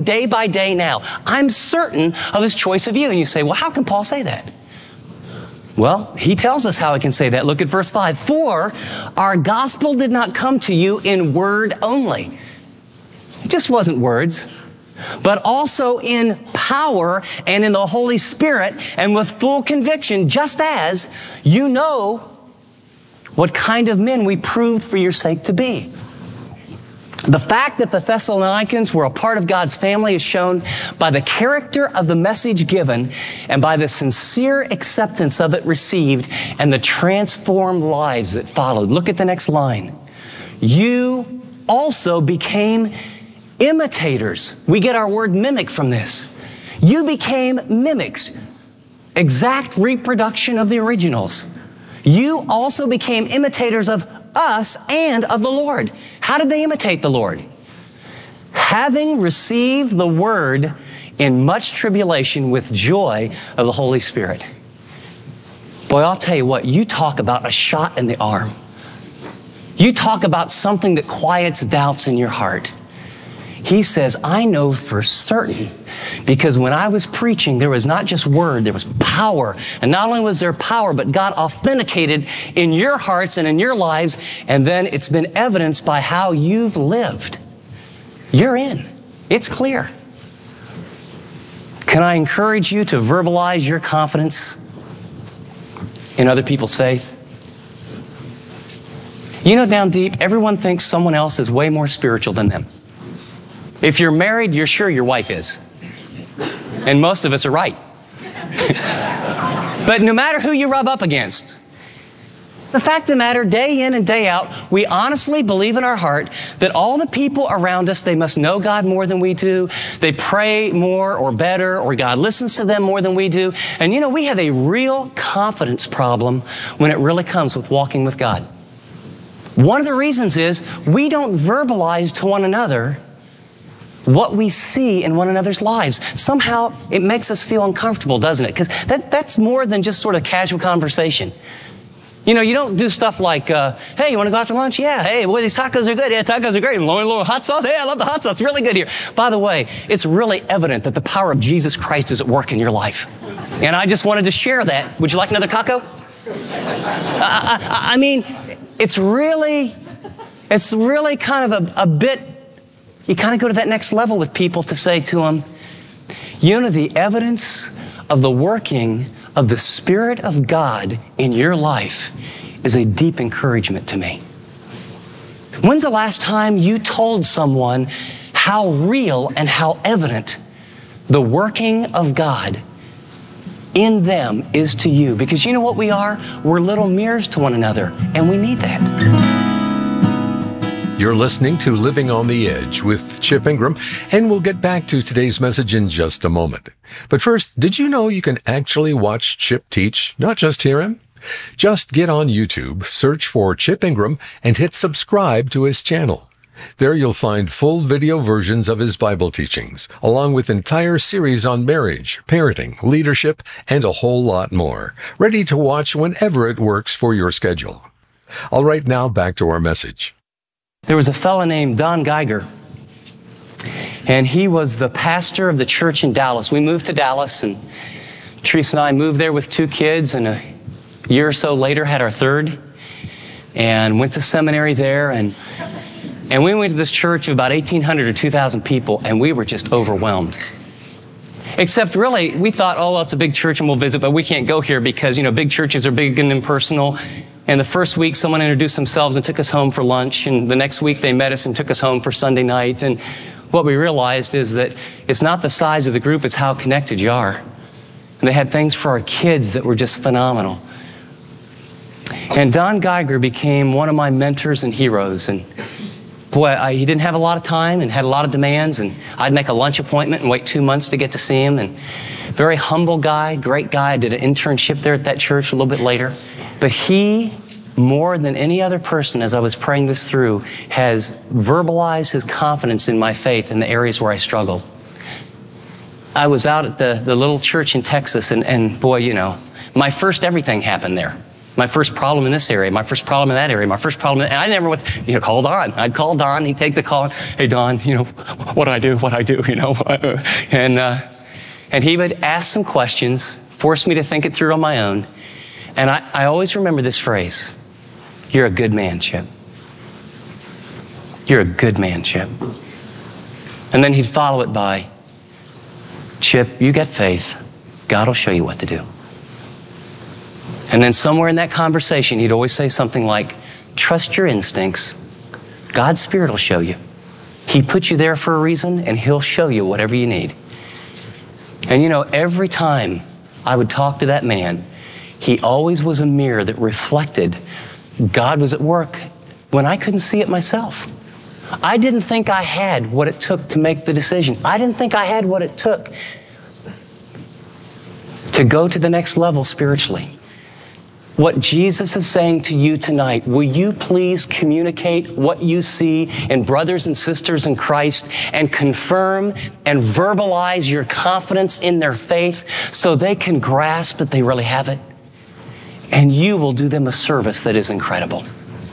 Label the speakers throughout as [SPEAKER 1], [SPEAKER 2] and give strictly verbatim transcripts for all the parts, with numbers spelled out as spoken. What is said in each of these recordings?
[SPEAKER 1] day by day now. I'm certain of his choice of you. And you say, well, how can Paul say that? Well, he tells us how he can say that. Look at verse five. For our gospel did not come to you in word only. It just wasn't words, but also in power and in the Holy Spirit and with full conviction, just as you know what kind of men we proved for your sake to be. The fact that the Thessalonians were a part of God's family is shown by the character of the message given and by the sincere acceptance of it received and the transformed lives that followed. Look at the next line. You also became imitators. We get our word mimic from this. You became mimics, exact reproduction of the originals. You also became imitators of us and of the Lord. How did they imitate the Lord? Having received the word in much tribulation with joy of the Holy Spirit. Boy, I'll tell you what, you talk about a shot in the arm. You talk about something that quiets doubts in your heart. He says, I know for certain, because when I was preaching, there was not just word, there was power. And not only was there power, but God authenticated in your hearts and in your lives, and then it's been evidenced by how you've lived. You're in. It's clear. Can I encourage you to verbalize your confidence in other people's faith? You know, down deep, everyone thinks someone else is way more spiritual than them. If you're married, you're sure your wife is. And most of us are right. But no matter who you rub up against, the fact of the matter, day in and day out, we honestly believe in our heart that all the people around us, they must know God more than we do. They pray more or better, or God listens to them more than we do. And you know, we have a real confidence problem when it really comes with walking with God. One of the reasons is we don't verbalize to one another what we see in one another's lives. Somehow it makes us feel uncomfortable, doesn't it? Because that, that's more than just sort of casual conversation. You know, you don't do stuff like, uh, hey, you want to go out to lunch? Yeah. Hey, boy, these tacos are good. Yeah, tacos are great. And a little hot sauce. Hey, I love the hot sauce. It's really good here. By the way, it's really evident that the power of Jesus Christ is at work in your life. And I just wanted to share that. Would you like another taco? I, I, I mean, it's really, it's really kind of a, a bit, you kind of go to that next level with people to say to them, you know, the evidence of the working of the Spirit of God in your life is a deep encouragement to me. When's the last time you told someone how real and how evident the working of God in them is to you? Because you know what we are? We're little mirrors to one another, and we need that.
[SPEAKER 2] You're listening to Living on the Edge with Chip Ingram, and we'll get back to today's message in just a moment. But first, did you know you can actually watch Chip teach, not just hear him? Just get on YouTube, search for Chip Ingram, and hit subscribe to his channel. There you'll find full video versions of his Bible teachings, along with entire series on marriage, parenting, leadership, and a whole lot more, ready to watch whenever it works for your schedule. All right, now back to our message.
[SPEAKER 1] There was a fellow named Don Geiger, and he was the pastor of the church in Dallas. We moved to Dallas, and Teresa and I moved there with two kids, and a year or so later had our third, and went to seminary there, and and we went to this church of about eighteen hundred or two thousand people, and we were just overwhelmed. Except really, we thought, oh, well, it's a big church and we'll visit, but we can't go here because, you know, big churches are big and impersonal. And the first week, someone introduced themselves and took us home for lunch. And the next week, they met us and took us home for Sunday night. And what we realized is that it's not the size of the group, it's how connected you are. And they had things for our kids that were just phenomenal. And Don Geiger became one of my mentors and heroes. And boy, I, he didn't have a lot of time and had a lot of demands. And I'd make a lunch appointment and wait two months to get to see him. And very humble guy, great guy. I did an internship there at that church a little bit later. But he, more than any other person, as I was praying this through, has verbalized his confidence in my faith in the areas where I struggled. I was out at the, the little church in Texas, and, and boy, you know, my first everything happened there. My first problem in this area, my first problem in that area, my first problem, and I never would, you know, call Don. I'd call Don, he'd take the call, hey Don, you know, what do I do, what do I do, you know, and, uh, and he would ask some questions, force me to think it through on my own, and I, I always remember this phrase, you're a good man, Chip. You're a good man, Chip. And then he'd follow it by, Chip, you got faith. God will show you what to do. And then somewhere in that conversation, he'd always say something like, trust your instincts. God's Spirit will show you. He put you there for a reason, and He'll show you whatever you need. And you know, every time I would talk to that man, he always was a mirror that reflected God was at work when I couldn't see it myself. I didn't think I had what it took to make the decision. I didn't think I had what it took to go to the next level spiritually. What Jesus is saying to you tonight, will you please communicate what you see in brothers and sisters in Christ and confirm and verbalize your confidence in their faith so they can grasp that they really have it? And you will do them a service that is incredible.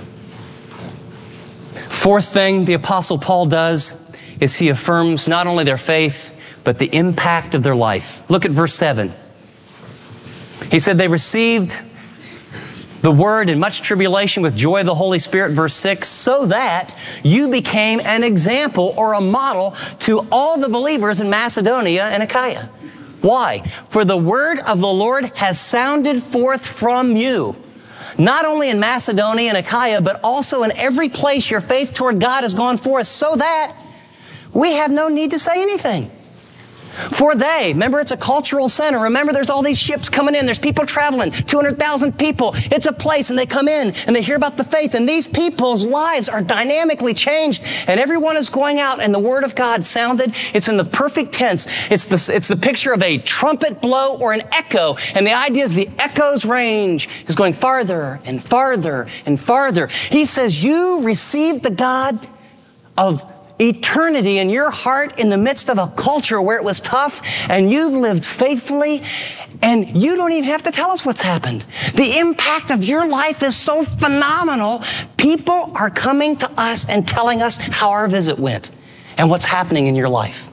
[SPEAKER 1] Fourth thing the Apostle Paul does is he affirms not only their faith, but the impact of their life. Look at verse seven. He said they received the word in much tribulation with joy of the Holy Spirit, verse six, so that you became an example or a model to all the believers in Macedonia and Achaia. Why? For the word of the Lord has sounded forth from you, not only in Macedonia and Achaia, but also in every place your faith toward God has gone forth, so that we have no need to say anything. For they, remember it's a cultural center. Remember there's all these ships coming in. There's people traveling, two hundred thousand people. It's a place and they come in and they hear about the faith. And these people's lives are dynamically changed. And everyone is going out and the word of God sounded. It's in the perfect tense. It's the, it's the picture of a trumpet blow or an echo. And the idea is the echo's range is going farther and farther and farther. He says, you received the God of eternity in your heart in the midst of a culture where it was tough, and you've lived faithfully, and you don't even have to tell us what's happened. The impact of your life is so phenomenal. People are coming to us and telling us how our visit went and what's happening in your life.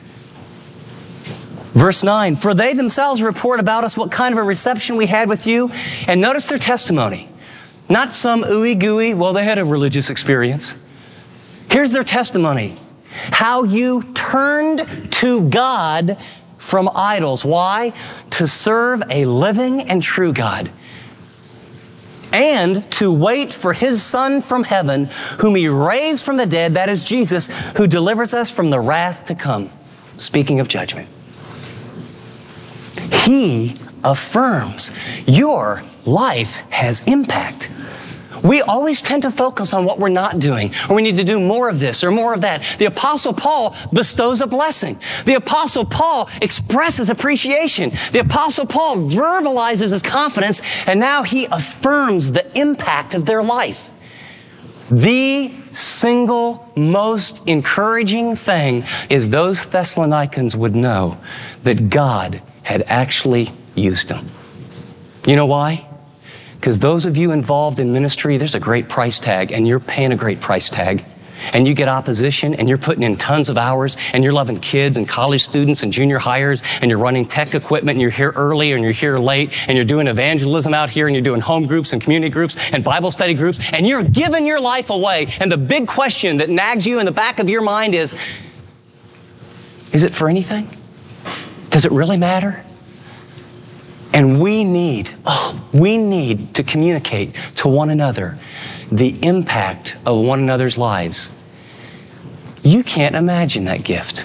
[SPEAKER 1] Verse nine, for they themselves report about us what kind of a reception we had with you. And notice their testimony. Not some ooey gooey, well, they had a religious experience. Here's their testimony. How you turned to God from idols. Why? To serve a living and true God. And to wait for His Son from heaven, whom He raised from the dead, that is Jesus, who delivers us from the wrath to come. Speaking of judgment. He affirms your life has impact. We always tend to focus on what we're not doing, or we need to do more of this or more of that. The Apostle Paul bestows a blessing. The Apostle Paul expresses appreciation. The Apostle Paul verbalizes his confidence, and now he affirms the impact of their life. The single most encouraging thing is those Thessalonians would know that God had actually used them. You know why? Because those of you involved in ministry, there's a great price tag, and you're paying a great price tag. And you get opposition, and you're putting in tons of hours, and you're loving kids and college students and junior hires, and you're running tech equipment, and you're here early and you're here late, and you're doing evangelism out here, and you're doing home groups and community groups and Bible study groups, and you're giving your life away. And the big question that nags you in the back of your mind is, is it for anything? Does it really matter? And we need, oh, we need to communicate to one another the impact of one another's lives. You can't imagine that gift.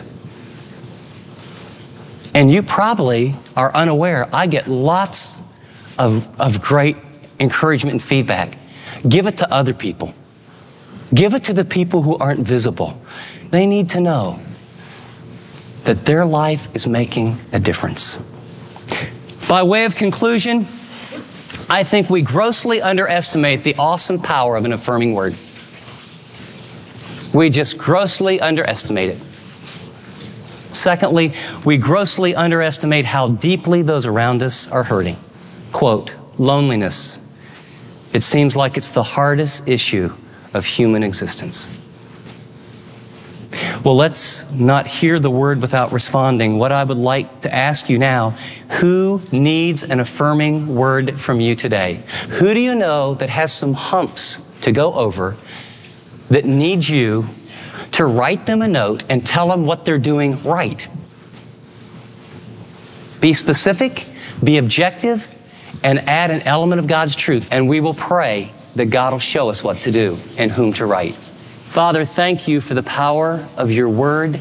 [SPEAKER 1] And you probably are unaware. I get lots of, of great encouragement and feedback. Give it to other people. Give it to the people who aren't visible. They need to know that their life is making a difference. By way of conclusion, I think we grossly underestimate the awesome power of an affirming word. We just grossly underestimate it. Secondly, we grossly underestimate how deeply those around us are hurting. Quote, loneliness It seems like it's the hardest issue of human existence. Well, let's not hear the word without responding. What I would like to ask you now, who needs an affirming word from you today? Who do you know that has some humps to go over, that needs you to write them a note and tell them what they're doing right? Be specific, be objective, and add an element of God's truth, and we will pray that God will show us what to do and whom to write. Father, thank you for the power of your word.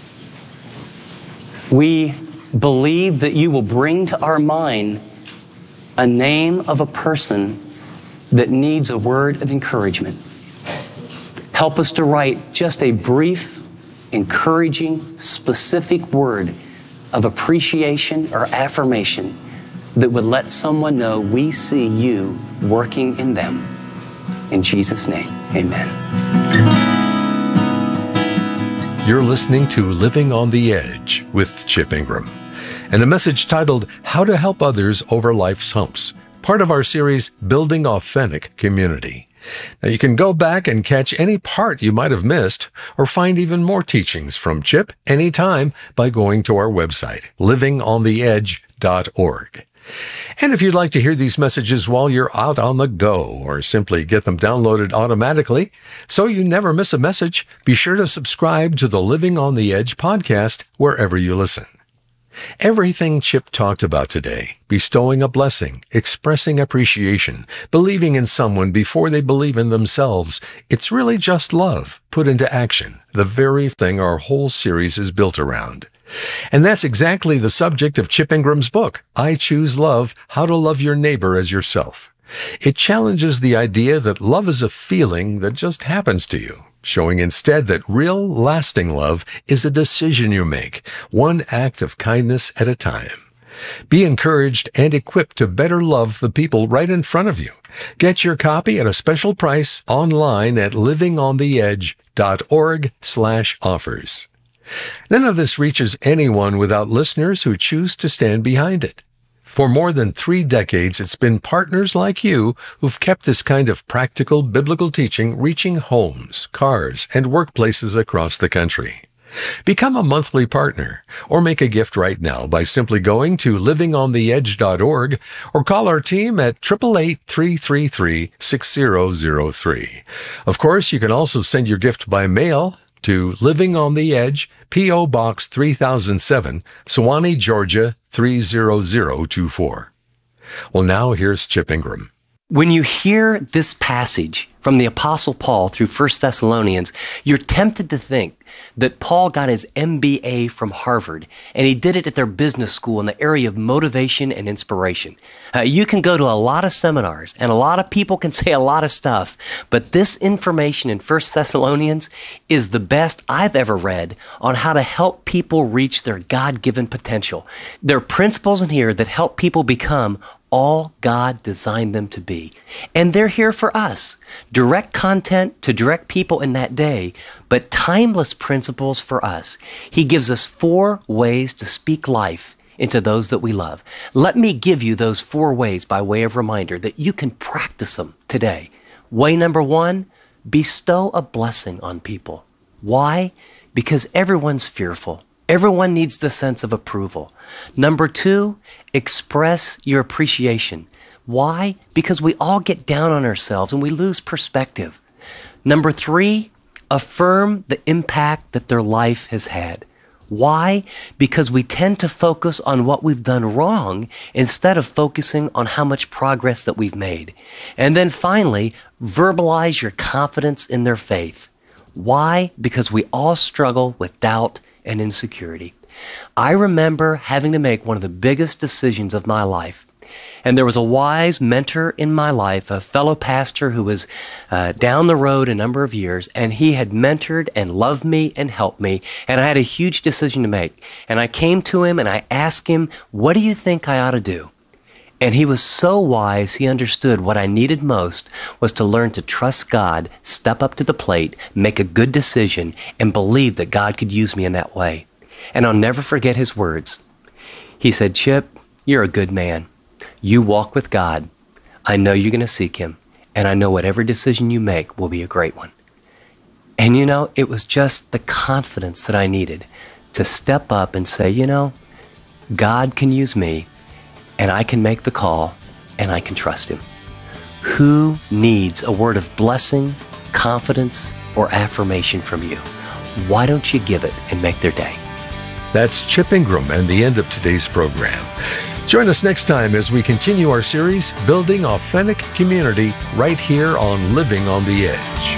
[SPEAKER 1] We believe that you will bring to our mind a name of a person that needs a word of encouragement. Help us to write just a brief, encouraging, specific word of appreciation or affirmation that would let someone know we see you working in them. In Jesus' name, amen.
[SPEAKER 2] You're listening to Living on the Edge with Chip Ingram, and a message titled How to Help Others Over Life's Humps, part of our series Building Authentic Community. Now, you can go back and catch any part you might have missed or find even more teachings from Chip anytime by going to our website, living on the edge dot org. And if you'd like to hear these messages while you're out on the go, or simply get them downloaded automatically so you never miss a message, be sure to subscribe to the Living on the Edge podcast wherever you listen. Everything Chip talked about today, bestowing a blessing, expressing appreciation, believing in someone before they believe in themselves, it's really just love put into action, the very thing our whole series is built around. And that's exactly the subject of Chip Ingram's book, I Choose Love, How to Love Your Neighbor as Yourself. It challenges the idea that love is a feeling that just happens to you, showing instead that real, lasting love is a decision you make, one act of kindness at a time. Be encouraged and equipped to better love the people right in front of you. Get your copy at a special price online at living on the edge dot org slash offers. None of this reaches anyone without listeners who choose to stand behind it. For more than three decades, it's been partners like you who've kept this kind of practical biblical teaching reaching homes, cars, and workplaces across the country. Become a monthly partner or make a gift right now by simply going to living on the edge dot org or call our team at eight eight eight, three three three, six zero zero three. Of course, you can also send your gift by mail to Living on the Edge, P O. Box three thousand seven, Sewanee, Georgia three zero zero two four. Well, now here's Chip Ingram.
[SPEAKER 1] When you hear this passage from the Apostle Paul through First Thessalonians, you're tempted to think that Paul got his M B A from Harvard, and he did it at their business school in the area of motivation and inspiration. Uh, you can go to a lot of seminars, and a lot of people can say a lot of stuff, but this information in First Thessalonians is the best I've ever read on how to help people reach their God-given potential. There are principles in here that help people become all God designed them to be. And they're here for us. Direct content to direct people in that day, but timeless principles for us. He gives us four ways to speak life into those that we love. Let me give you those four ways by way of reminder that you can practice them today. Way number one, bestow a blessing on people. Why? Because everyone's fearful. Everyone needs the sense of approval. Number two, express your appreciation. Why? Because we all get down on ourselves and we lose perspective. Number three, affirm the impact that their life has had. Why? Because we tend to focus on what we've done wrong instead of focusing on how much progress that we've made. And then finally, verbalize your confidence in their faith. Why? Because we all struggle with doubt and insecurity. I remember having to make one of the biggest decisions of my life. And there was a wise mentor in my life, a fellow pastor who was uh, down the road a number of years, and he had mentored and loved me and helped me, and I had a huge decision to make. And I came to him and I asked him, what do you think I ought to do? And he was so wise, he understood what I needed most was to learn to trust God, step up to the plate, make a good decision, and believe that God could use me in that way. And I'll never forget his words. He said, Chip, you're a good man. You walk with God. I know you're going to seek him. and I know whatever decision you make will be a great one. And you know, it was just the confidence that I needed to step up and say, you know, God can use me, and I can make the call, and I can trust Him. Who needs a word of blessing, confidence, or affirmation from you? Why don't you give it and make their day?
[SPEAKER 2] That's Chip Ingram and the end of today's program. Join us next time as we continue our series, Building Authentic Community, right here on Living on the Edge.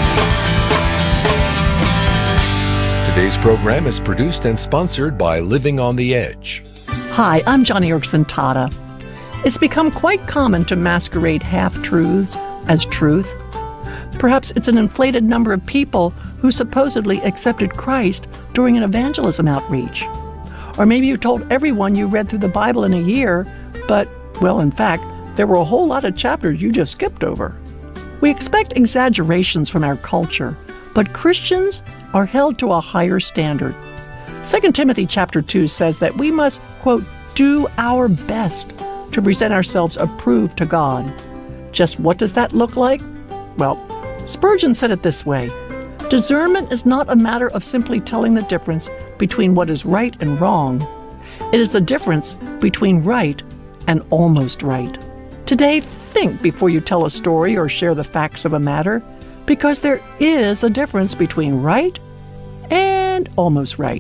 [SPEAKER 2] Today's program is produced and sponsored by Living on the Edge.
[SPEAKER 3] Hi, I'm Johnny Erickson Tata. It's become quite common to masquerade half-truths as truth. Perhaps it's an inflated number of people who supposedly accepted Christ during an evangelism outreach. Or maybe you told everyone you read through the Bible in a year, but, well, in fact, there were a whole lot of chapters you just skipped over. We expect exaggerations from our culture, but Christians are held to a higher standard. Second Timothy chapter two says that we must, quote, do our best to present ourselves approved to God. Just what does that look like? Well, Spurgeon said it this way: discernment is not a matter of simply telling the difference between what is right and wrong. It is the difference between right and almost right. Today, think before you tell a story or share the facts of a matter, because there is a difference between right and almost right.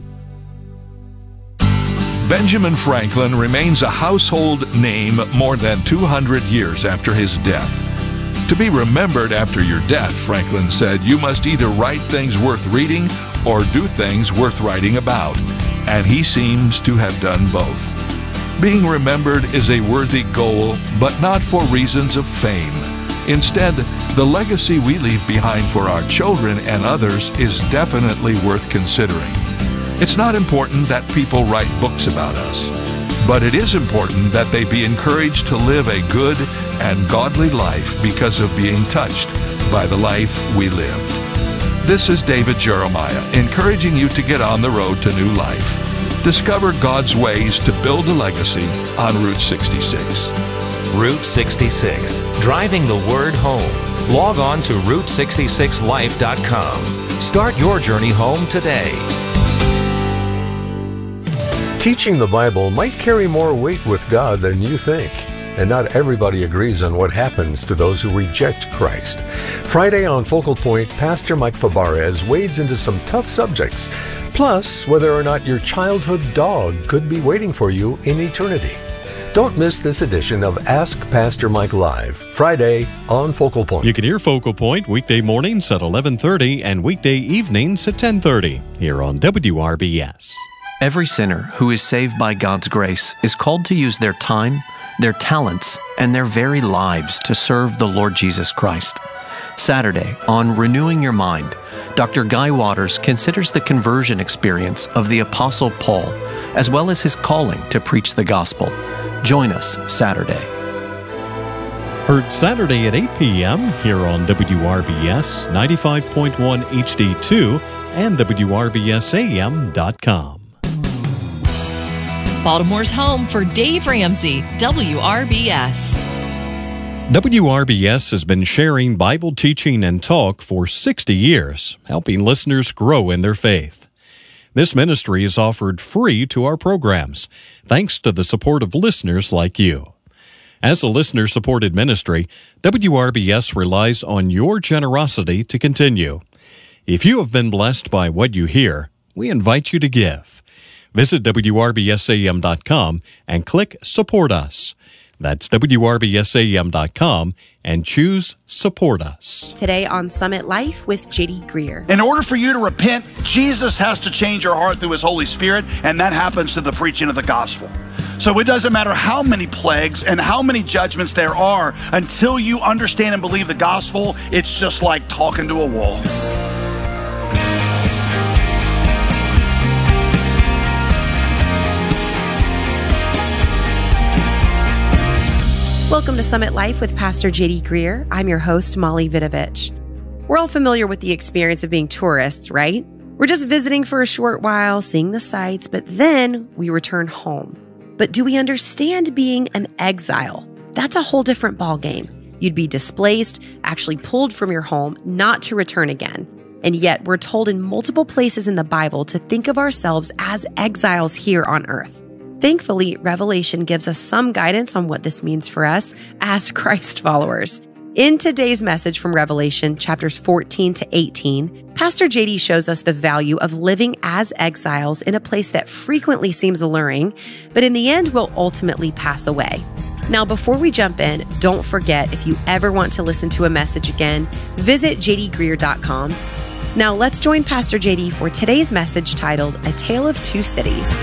[SPEAKER 4] Benjamin Franklin remains a household name more than two hundred years after his death. To be remembered after your death, Franklin said, you must either write things worth reading or do things worth writing about. And he seems to have done both. Being remembered is a worthy goal, but not for reasons of fame. Instead, the legacy we leave behind for our children and others is definitely worth considering. It's not important that people write books about us, but it is important that they be encouraged to live a good and godly life because of being touched by the life we lived. This is David Jeremiah, encouraging you to get on the road to new life. Discover God's ways to build a legacy on Route sixty-six.
[SPEAKER 5] Route sixty-six, driving the word home. Log on to route sixty-six life dot com. Start your journey home today.
[SPEAKER 2] Teaching the Bible might carry more weight with God than you think, and not everybody agrees on what happens to those who reject Christ. Friday on Focal Point, Pastor Mike Fabarez wades into some tough subjects, plus whether or not your childhood dog could be waiting for you in eternity. Don't miss this edition of Ask Pastor Mike Live, Friday on Focal Point.
[SPEAKER 6] You can hear Focal Point weekday mornings at eleven thirty and weekday evenings at ten thirty here on W R B S.
[SPEAKER 7] Every sinner who is saved by God's grace is called to use their time, their talents, and their very lives to serve the Lord Jesus Christ. Saturday, on Renewing Your Mind, Doctor Guy Waters considers the conversion experience of the Apostle Paul, as well as his calling to preach the gospel. Join us Saturday.
[SPEAKER 6] Heard Saturday at eight p.m. here on W R B S ninety-five point one H D two and W R B S A M dot com.
[SPEAKER 8] Baltimore's home for Dave Ramsey, W R B S.
[SPEAKER 6] W R B S has been sharing Bible teaching and talk for sixty years, helping listeners grow in their faith. This ministry is offered free to our programs, thanks to the support of listeners like you. As a listener-supported ministry, W R B S relies on your generosity to continue. If you have been blessed by what you hear, we invite you to give. Visit W R B S A M dot com and click Support Us. That's W R B S A M dot com and choose Support Us.
[SPEAKER 9] Today on Summit Life with J D Greer.
[SPEAKER 10] In order for you to repent, Jesus has to change your heart through His Holy Spirit, and that happens through the preaching of the gospel. So it doesn't matter how many plagues and how many judgments there are, until you understand and believe the gospel, it's just like talking to a wall.
[SPEAKER 9] Welcome to Summit Life with Pastor J D Greer. I'm your host, Molly Vidovich. We're all familiar with the experience of being tourists, right? We're just visiting for a short while, seeing the sights, but then we return home. But do we understand being an exile? That's a whole different ballgame. You'd be displaced, actually pulled from your home, not to return again. And yet, we're told in multiple places in the Bible to think of ourselves as exiles here on earth. Thankfully, Revelation gives us some guidance on what this means for us as Christ followers. In today's message from Revelation, chapters fourteen to eighteen, Pastor J D shows us the value of living as exiles in a place that frequently seems alluring, but in the end will ultimately pass away. Now, before we jump in, don't forget, if you ever want to listen to a message again, visit j d greer dot com. Now, let's join Pastor J D for today's message titled, A Tale of Two Cities.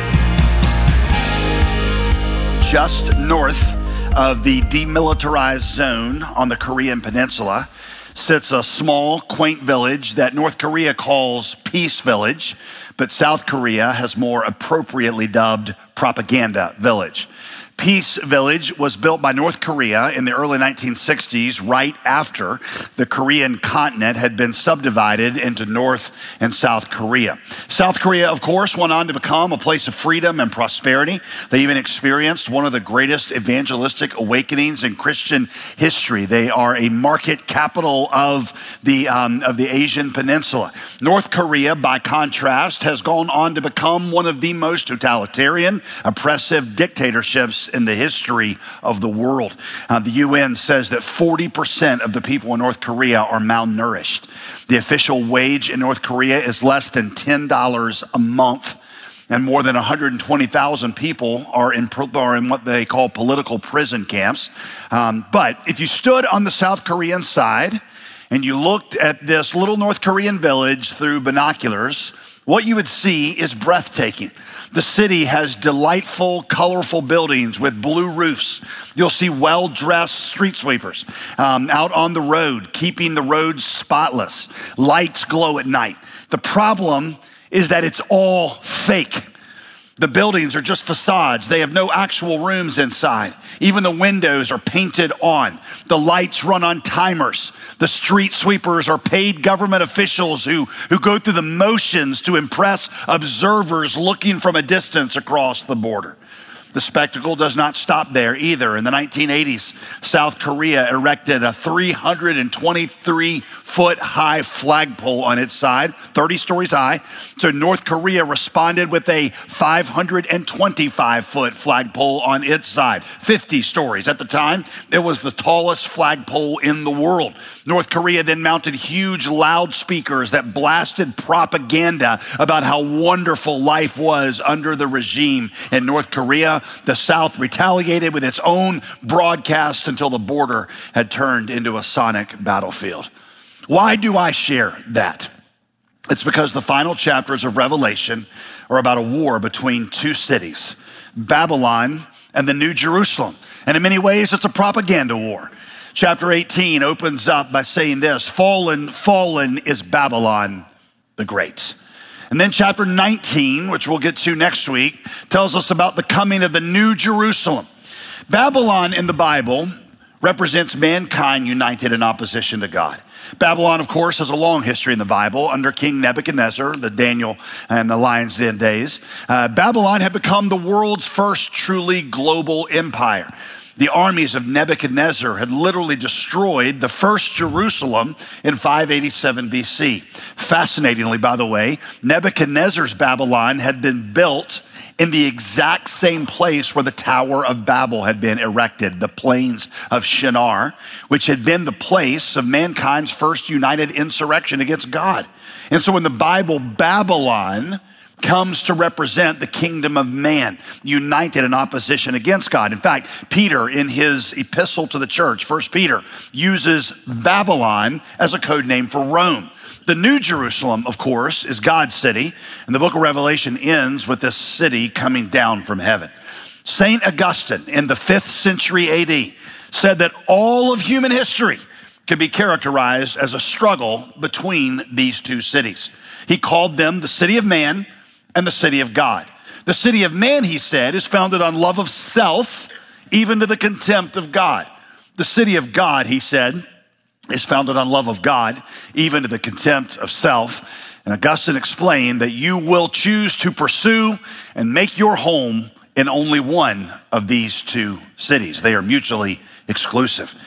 [SPEAKER 10] Just north of the demilitarized zone on the Korean Peninsula sits a small, quaint village that North Korea calls Peace Village, but South Korea has more appropriately dubbed Propaganda Village. Peace Village was built by North Korea in the early nineteen sixties, right after the Korean continent had been subdivided into North and South Korea. South Korea, of course, went on to become a place of freedom and prosperity. They even experienced one of the greatest evangelistic awakenings in Christian history. They are a market capital of the, um, of the Asian Peninsula. North Korea, by contrast, has gone on to become one of the most totalitarian, oppressive dictatorships in the history of the world. Uh, the U N says that forty percent of the people in North Korea are malnourished. The official wage in North Korea is less than ten dollars a month, and more than one hundred twenty thousand people are in, are in what they call political prison camps. Um, but if you stood on the South Korean side and you looked at this little North Korean village through binoculars, what you would see is breathtaking. The city has delightful, colorful buildings with blue roofs. You'll see well-dressed street sweepers um, out on the road, keeping the roads spotless. Lights glow at night. The problem is that it's all fake. The buildings are just facades. They have no actual rooms inside. Even the windows are painted on. The lights run on timers. The street sweepers are paid government officials who, who go through the motions to impress observers looking from a distance across the border. The spectacle does not stop there either. In the nineteen eighties, South Korea erected a three hundred twenty-three foot high flagpole on its side, thirty stories high. So North Korea responded with a five hundred twenty-five foot flagpole on its side, fifty stories. At the time, it was the tallest flagpole in the world. North Korea then mounted huge loudspeakers that blasted propaganda about how wonderful life was under the regime in North Korea. The South retaliated with its own broadcast until the border had turned into a sonic battlefield. Why do I share that? It's because the final chapters of Revelation are about a war between two cities, Babylon and the New Jerusalem. And in many ways, it's a propaganda war. Chapter eighteen opens up by saying this, fallen, fallen is Babylon the Great. And then chapter nineteen, which we'll get to next week, tells us about the coming of the New Jerusalem. Babylon in the Bible represents mankind united in opposition to God. Babylon, of course, has a long history in the Bible under King Nebuchadnezzar, the Daniel and the Lion's Den days. Uh, Babylon had become the world's first truly global empire. The armies of Nebuchadnezzar had literally destroyed the first Jerusalem in five eighty-seven B C. Fascinatingly, by the way, Nebuchadnezzar's Babylon had been built in the exact same place where the Tower of Babel had been erected, the plains of Shinar, which had been the place of mankind's first united insurrection against God. And so in the Bible, Babylon comes to represent the kingdom of man, united in opposition against God. In fact, Peter, in his epistle to the church, First Peter, uses Babylon as a code name for Rome. The New Jerusalem, of course, is God's city, and the book of Revelation ends with this city coming down from heaven. Saint Augustine, in the fifth century A D, said that all of human history can be characterized as a struggle between these two cities. He called them the city of man and the city of God. The city of man, he said, is founded on love of self, even to the contempt of God. The city of God, he said, is founded on love of God, even to the contempt of self. And Augustine explained that you will choose to pursue and make your home in only one of these two cities. They are mutually exclusive.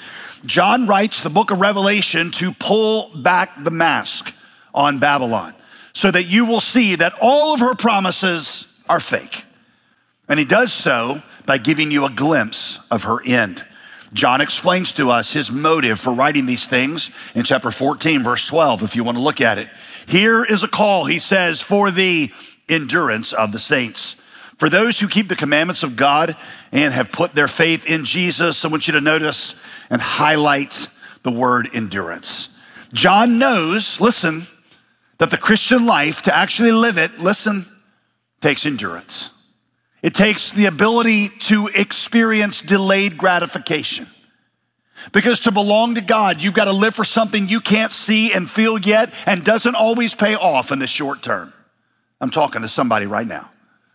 [SPEAKER 10] John writes the book of Revelation to pull back the mask on Babylon so that you will see that all of her promises are fake. And he does so by giving you a glimpse of her end. John explains to us his motive for writing these things in chapter fourteen, verse twelve, if you want to look at it. Here is a call, he says, for the endurance of the saints. For those who keep the commandments of God and have put their faith in Jesus, I want you to notice and highlight the word endurance. John knows, listen, that the Christian life, to actually live it, listen, takes endurance. It takes the ability to experience delayed gratification. Because to belong to God, you've got to live for something you can't see and feel yet and doesn't always pay off in the short term. I'm talking to somebody right now.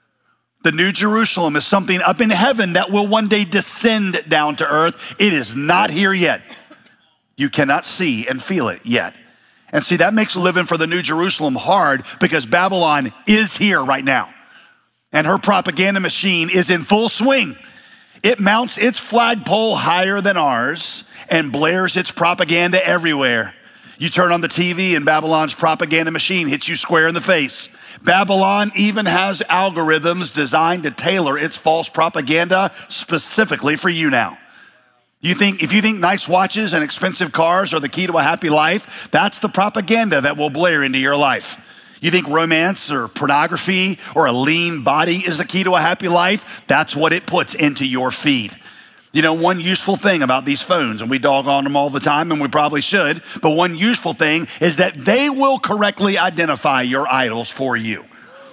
[SPEAKER 10] The New Jerusalem is something up in heaven that will one day descend down to earth. It is not here yet. You cannot see and feel it yet. And see, that makes living for the New Jerusalem hard because Babylon is here right now. And her propaganda machine is in full swing. It mounts its flagpole higher than ours and blares its propaganda everywhere. You turn on the T V and Babylon's propaganda machine hits you square in the face. Babylon even has algorithms designed to tailor its false propaganda specifically for you now. You think, if you think nice watches and expensive cars are the key to a happy life, that's the propaganda that will blare into your life. You think romance or pornography or a lean body is the key to a happy life? That's what it puts into your feed. You know, one useful thing about these phones, and we dog on them all the time, and we probably should, but one useful thing is that they will correctly identify your idols for you.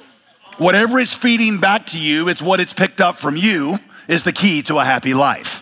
[SPEAKER 10] Whatever it's feeding back to you, it's what it's picked up from you, is the key to a happy life.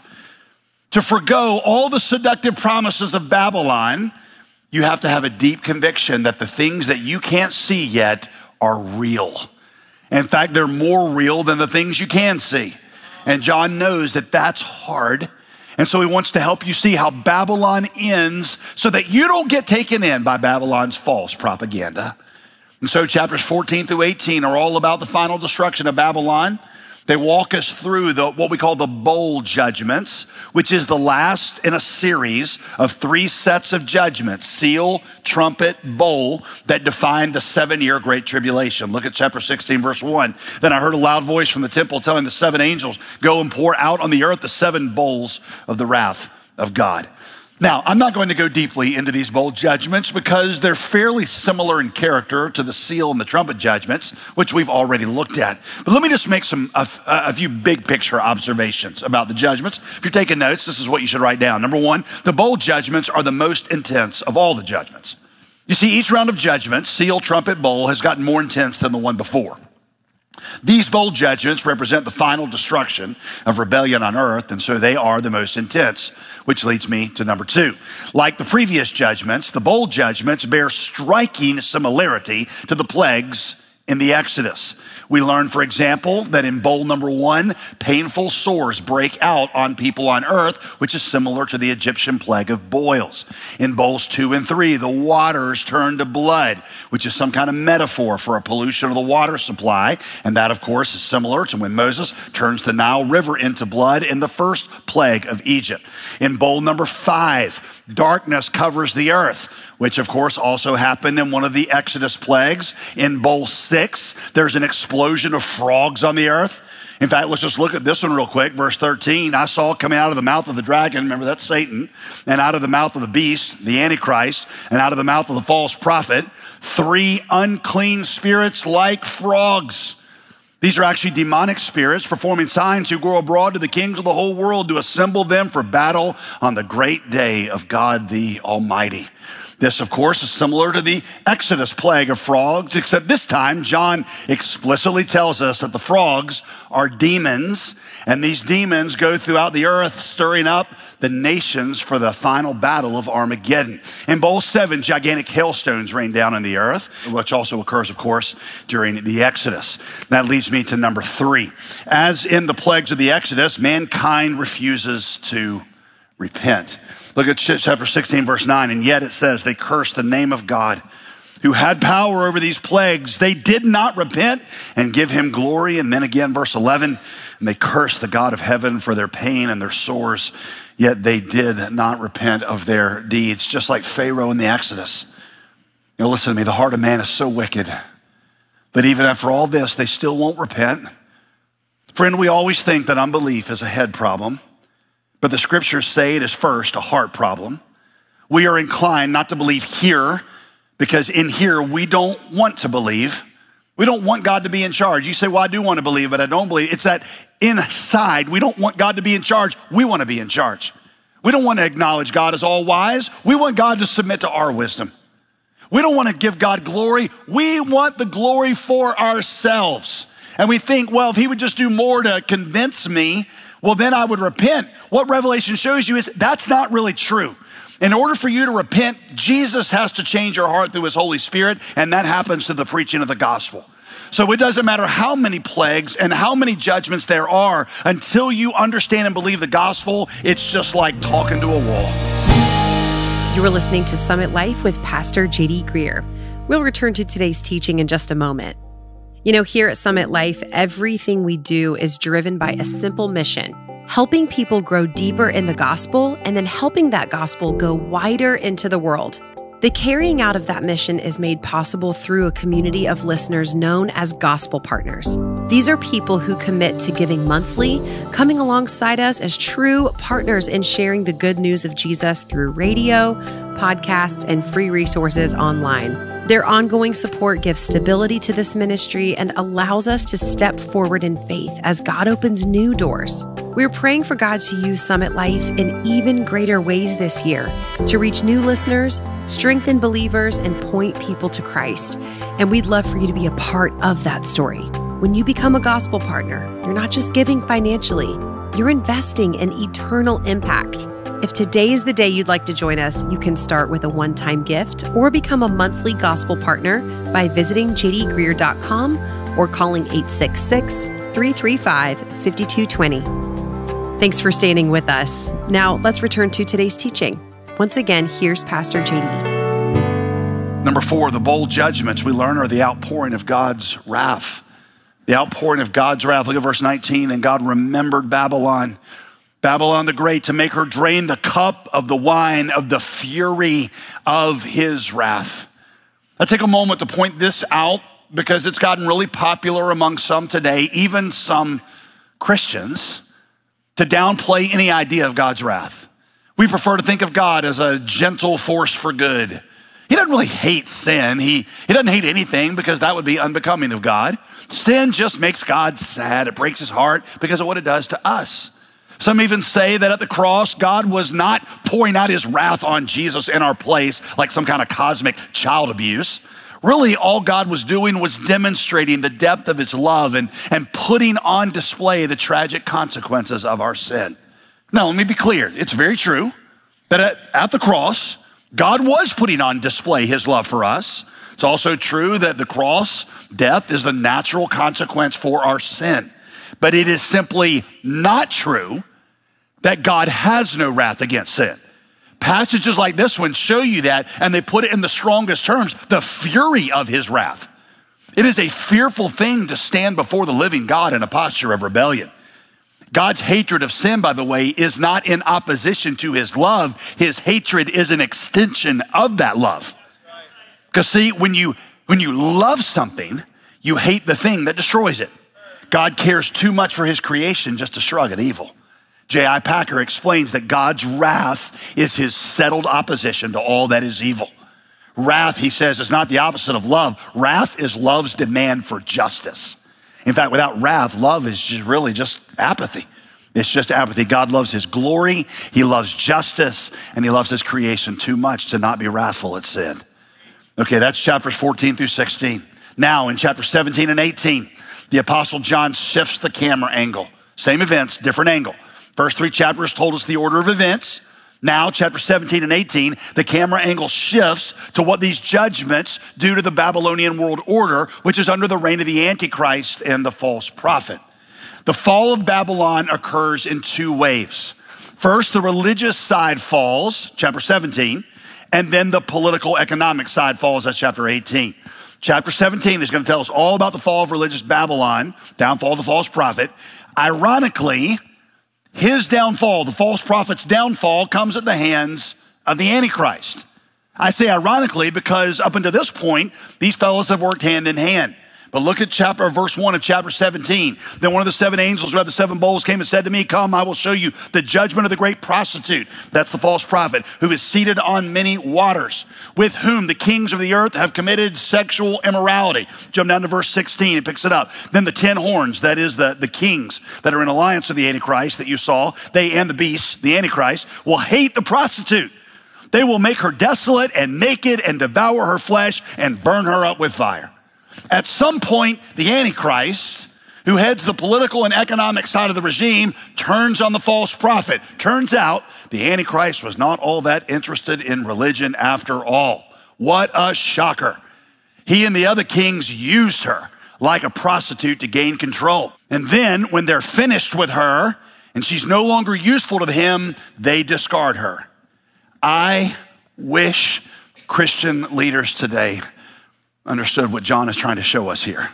[SPEAKER 10] To forgo all the seductive promises of Babylon, you have to have a deep conviction that the things that you can't see yet are real. In fact, they're more real than the things you can see. And John knows that that's hard. And so he wants to help you see how Babylon ends so that you don't get taken in by Babylon's false propaganda. And so chapters fourteen through eighteen are all about the final destruction of Babylon. They walk us through the, what we call the bowl judgments, which is the last in a series of three sets of judgments, seal, trumpet, bowl, that define the seven-year Great Tribulation. Look at chapter sixteen, verse one. Then I heard a loud voice from the temple telling the seven angels, go and pour out on the earth the seven bowls of the wrath of God. Now, I'm not going to go deeply into these bowl judgments because they're fairly similar in character to the seal and the trumpet judgments, which we've already looked at. But let me just make some a, a few big picture observations about the judgments. If you're taking notes, this is what you should write down. Number one, the bowl judgments are the most intense of all the judgments. You see, each round of judgments, seal, trumpet, bowl, has gotten more intense than the one before. These bowl judgments represent the final destruction of rebellion on earth, and so they are the most intense, which leads me to number two. Like the previous judgments, the bowl judgments bear striking similarity to the plagues in the Exodus. We learn, for example, that in bowl number one, painful sores break out on people on earth, which is similar to the Egyptian plague of boils. In bowls two and three, the waters turn to blood, which is some kind of metaphor for a pollution of the water supply. And that, of course, is similar to when Moses turns the Nile River into blood in the first plague of Egypt. In bowl number five, darkness covers the earth, which of course also happened in one of the Exodus plagues. In bowl six, there's an explosion of frogs on the earth. In fact, let's just look at this one real quick. Verse thirteen, I saw coming out of the mouth of the dragon, remember that's Satan, and out of the mouth of the beast, the Antichrist, and out of the mouth of the false prophet, three unclean spirits like frogs. These are actually demonic spirits performing signs who go abroad to the kings of the whole world to assemble them for battle on the great day of God the Almighty. This, of course, is similar to the Exodus plague of frogs, except this time John explicitly tells us that the frogs are demons, and these demons go throughout the earth stirring up the nations for the final battle of Armageddon. In bowl seven, gigantic hailstones rain down on the earth, which also occurs, of course, during the Exodus. That leads me to number three. As in the plagues of the Exodus, mankind refuses to repent. Look at chapter sixteen, verse nine, and yet it says they curse the name of God who had power over these plagues, they did not repent and give him glory. And then again, verse eleven, and they cursed the God of heaven for their pain and their sores, yet they did not repent of their deeds, just like Pharaoh in the Exodus. You know, listen to me, the heart of man is so wicked that even after all this, they still won't repent. Friend, we always think that unbelief is a head problem, but the scriptures say it is first a heart problem. We are inclined not to believe here because in here we don't want to believe. We don't want God to be in charge. You say, well, I do want to believe, but I don't believe. It's that inside, we don't want God to be in charge. We want to be in charge. We don't want to acknowledge God as all wise. We want God to submit to our wisdom. We don't want to give God glory. We want the glory for ourselves. And we think, well, if he would just do more to convince me, well, then I would repent. What Revelation shows you is that's not really true. In order for you to repent, Jesus has to change your heart through his Holy Spirit, and that happens through the preaching of the gospel. So it doesn't matter how many plagues and how many judgments there are, until you understand and believe the gospel, it's just like talking to a wall.
[SPEAKER 9] You are listening to Summit Life with Pastor J D Greer. We'll return to today's teaching in just a moment. You know, here at Summit Life, everything we do is driven by a simple mission: helping people grow deeper in the gospel and then helping that gospel go wider into the world. The carrying out of that mission is made possible through a community of listeners known as gospel partners. These are people who commit to giving monthly, coming alongside us as true partners in sharing the good news of Jesus through radio, podcasts, and free resources online. Their ongoing support gives stability to this ministry and allows us to step forward in faith as God opens new doors. We're praying for God to use Summit Life in even greater ways this year to reach new listeners, strengthen believers, and point people to Christ. And we'd love for you to be a part of that story. When you become a gospel partner, you're not just giving financially, you're investing in eternal impact. If today is the day you'd like to join us, you can start with a one-time gift or become a monthly gospel partner by visiting j d greer dot com or calling eight six six, three three five, five two two zero. Thanks for standing with us. Now, let's return to today's teaching. Once again, here's Pastor J D.
[SPEAKER 10] Number four, the bold judgments we learn are the outpouring of God's wrath. The outpouring of God's wrath. Look at verse nineteen. And God remembered Babylon, Babylon the Great, to make her drain the cup of the wine of the fury of his wrath. I take a moment to point this out because it's gotten really popular among some today, even some Christians, to downplay any idea of God's wrath. We prefer to think of God as a gentle force for good. He doesn't really hate sin. He, he doesn't hate anything because that would be unbecoming of God. Sin just makes God sad. It breaks his heart because of what it does to us. Some even say that at the cross, God was not pouring out his wrath on Jesus in our place like some kind of cosmic child abuse. Really, all God was doing was demonstrating the depth of his love and, and putting on display the tragic consequences of our sin. Now, let me be clear. It's very true that at, at the cross, God was putting on display his love for us. It's also true that the cross, death, is the natural consequence for our sin. But it is simply not true that God has no wrath against sin. Passages like this one show you that, and they put it in the strongest terms, the fury of his wrath. It is a fearful thing to stand before the living God in a posture of rebellion. God's hatred of sin, by the way, is not in opposition to his love. His hatred is an extension of that love. Because see, when you, when you love something, you hate the thing that destroys it. God cares too much for his creation just to shrug at evil. J I Packer explains that God's wrath is his settled opposition to all that is evil. Wrath, he says, is not the opposite of love. Wrath is love's demand for justice. In fact, without wrath, love is just really just apathy. It's just apathy. God loves his glory, he loves justice, and he loves his creation too much to not be wrathful at sin. Okay, that's chapters fourteen through sixteen. Now, in chapter seventeen and eighteen, the Apostle John shifts the camera angle. Same events, different angle. First three chapters told us the order of events. Now, chapter seventeen and eighteen, the camera angle shifts to what these judgments do to the Babylonian world order, which is under the reign of the Antichrist and the false prophet. The fall of Babylon occurs in two waves. First, the religious side falls, chapter seventeen, And then the political economic side falls. That's chapter eighteen. Chapter seventeen is going to tell us all about the fall of religious Babylon, downfall of the false prophet. Ironically, his downfall, the false prophet's downfall, comes at the hands of the Antichrist. I say ironically because up until this point, these fellows have worked hand in hand. But look at chapter, verse one of chapter seventeen. Then one of the seven angels who had the seven bowls came and said to me, come, I will show you the judgment of the great prostitute. That's the false prophet who is seated on many waters, with whom the kings of the earth have committed sexual immorality. Jump down to verse sixteen, it picks it up. Then the ten horns, that is the, the kings that are in alliance with the Antichrist that you saw, they and the beast, the Antichrist, will hate the prostitute. They will make her desolate and naked and devour her flesh and burn her up with fire. At some point, the Antichrist, who heads the political and economic side of the regime, turns on the false prophet. Turns out the Antichrist was not all that interested in religion after all. What a shocker. He and the other kings used her like a prostitute to gain control. And then when they're finished with her and she's no longer useful to him, they discard her. I wish Christian leaders today understood what John is trying to show us here.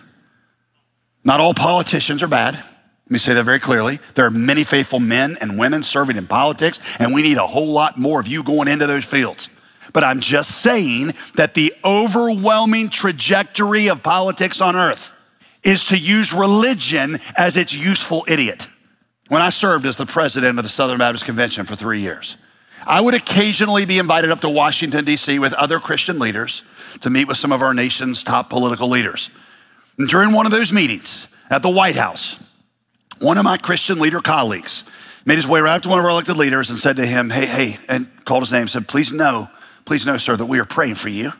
[SPEAKER 10] Not all politicians are bad. Let me say that very clearly. There are many faithful men and women serving in politics, and we need a whole lot more of you going into those fields. But I'm just saying that the overwhelming trajectory of politics on earth is to use religion as its useful idiot. When I served as the president of the Southern Baptist Convention for three years, I would occasionally be invited up to Washington, D C with other Christian leaders to meet with some of our nation's top political leaders. And during one of those meetings at the White House, one of my Christian leader colleagues made his way right up to one of our elected leaders and said to him, hey, hey, and called his name, said, please know, please know, sir, that we are praying for you.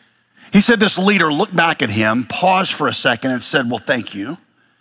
[SPEAKER 10] He said this leader looked back at him, paused for a second and said, well, thank you.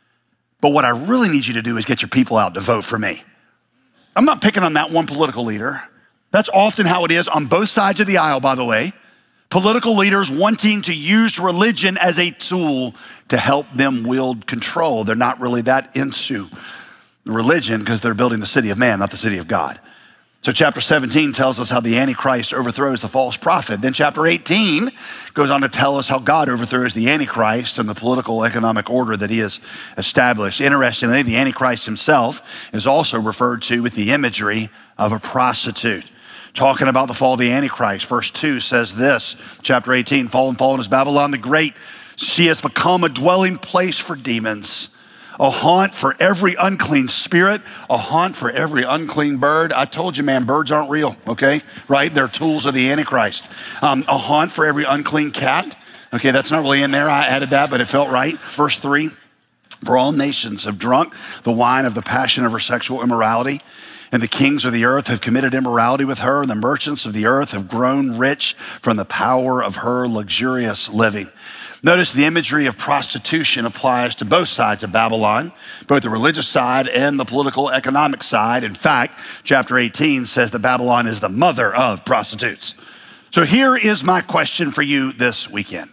[SPEAKER 10] But what I really need you to do is get your people out to vote for me. I'm not picking on that one political leader. That's often how it is on both sides of the aisle, by the way. Political leaders wanting to use religion as a tool to help them wield control. They're not really that into religion because they're building the city of man, not the city of God. So chapter seventeen tells us how the Antichrist overthrows the false prophet. Then chapter eighteen goes on to tell us how God overthrows the Antichrist and the political economic order that he has established. Interestingly, the Antichrist himself is also referred to with the imagery of a prostitute. Talking about the fall of the Antichrist, verse two says this, chapter eighteen, fallen, fallen is Babylon the Great. She has become a dwelling place for demons, a haunt for every unclean spirit, a haunt for every unclean bird. I told you, man, birds aren't real, okay? Right? They're tools of the Antichrist. Um, a haunt for every unclean cat. Okay, that's not really in there. I added that, but it felt right. Verse three, for all nations have drunk the wine of the passion of her sexual immorality. And the kings of the earth have committed immorality with her, and the merchants of the earth have grown rich from the power of her luxurious living. Notice the imagery of prostitution applies to both sides of Babylon, both the religious side and the political economic side. In fact, chapter eighteen says that Babylon is the mother of prostitutes. So here is my question for you this weekend.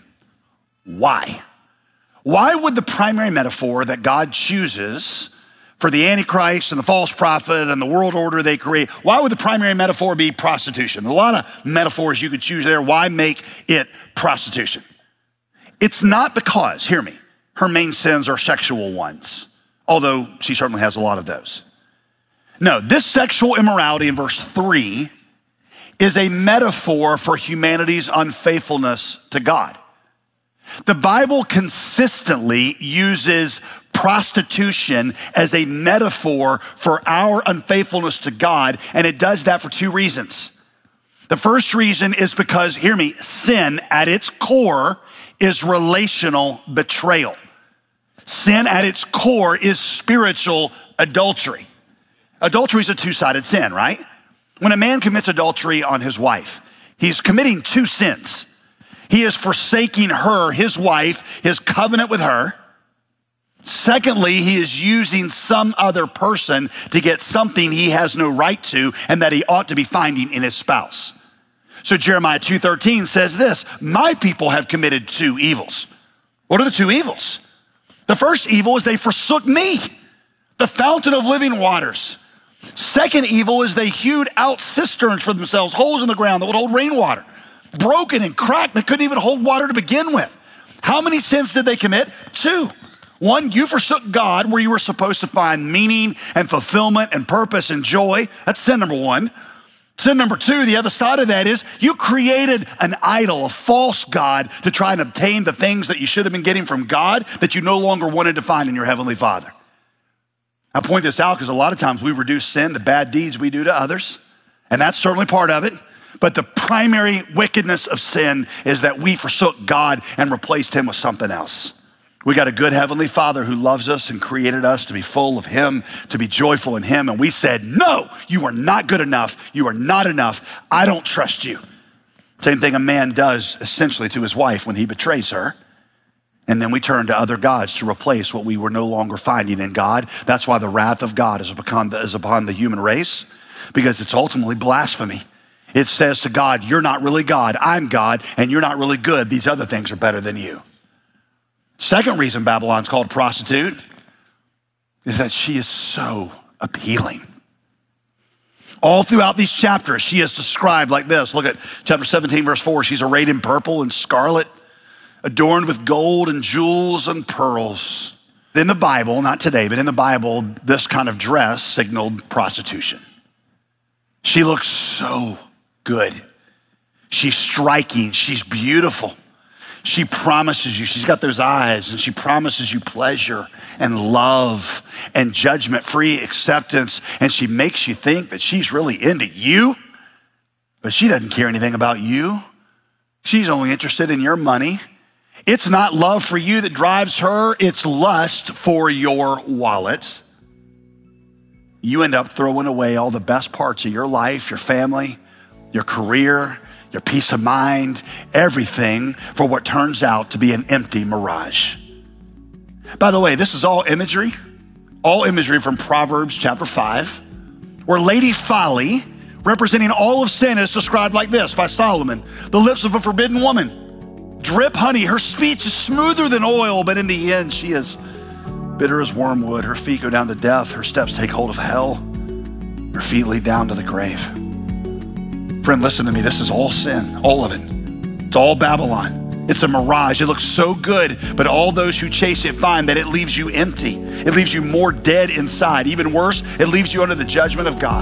[SPEAKER 10] Why? Why would the primary metaphor that God chooses for the Antichrist and the false prophet and the world order they create, why would the primary metaphor be prostitution? A lot of metaphors you could choose there. Why make it prostitution? It's not because, hear me, her main sins are sexual ones, although she certainly has a lot of those. No, this sexual immorality in verse three is a metaphor for humanity's unfaithfulness to God. The Bible consistently uses prostitution as a metaphor for our unfaithfulness to God, and it does that for two reasons. The first reason is because, hear me, sin at its core is relational betrayal. Sin at its core is spiritual adultery. Adultery is a two-sided sin, right? When a man commits adultery on his wife, he's committing two sins. He is forsaking her, his wife, his covenant with her. Secondly, he is using some other person to get something he has no right to and that he ought to be finding in his spouse. So Jeremiah two thirteen says this, my people have committed two evils. What are the two evils? The first evil is they forsook me, the fountain of living waters. Second evil is they hewed out cisterns for themselves, holes in the ground that would hold rainwater, broken and cracked that couldn't even hold water to begin with. How many sins did they commit? Two. One, you forsook God where you were supposed to find meaning and fulfillment and purpose and joy. That's sin number one. Sin number two, the other side of that is you created an idol, a false God, to try and obtain the things that you should have been getting from God that you no longer wanted to find in your Heavenly Father. I point this out because a lot of times we reduce sin to bad deeds we do to others, and that's certainly part of it. But the primary wickedness of sin is that we forsook God and replaced him with something else. We got a good Heavenly Father who loves us and created us to be full of him, to be joyful in him. And we said, no, you are not good enough. You are not enough. I don't trust you. Same thing a man does essentially to his wife when he betrays her. And then we turn to other gods to replace what we were no longer finding in God. That's why the wrath of God is upon the, is upon the human race, because it's ultimately blasphemy. It says to God, you're not really God. I'm God, and you're not really good. These other things are better than you. Second reason Babylon's called prostitute is that she is so appealing. All throughout these chapters, she is described like this. Look at chapter seventeen, verse four. She's arrayed in purple and scarlet, adorned with gold and jewels and pearls. In the Bible, not today, but in the Bible, this kind of dress signaled prostitution. She looks so good. She's striking. She's beautiful. She promises you, she's got those eyes, and she promises you pleasure and love and judgment-free acceptance, and she makes you think that she's really into you, but she doesn't care anything about you. She's only interested in your money. It's not love for you that drives her, it's lust for your wallet. You end up throwing away all the best parts of your life, your family, your career, your peace of mind, everything for what turns out to be an empty mirage. By the way, this is all imagery, all imagery from Proverbs chapter five, where Lady Folly, representing all of sin, is described like this by Solomon. The lips of a forbidden woman drip honey. Her speech is smoother than oil, but in the end, she is bitter as wormwood. Her feet go down to death. Her steps take hold of hell. Her feet lead down to the grave. Friend, listen to me. This is all sin, all of it. It's all Babylon. It's a mirage. It looks so good, but all those who chase it find that it leaves you empty. It leaves you more dead inside. Even worse, it leaves you under the judgment of God.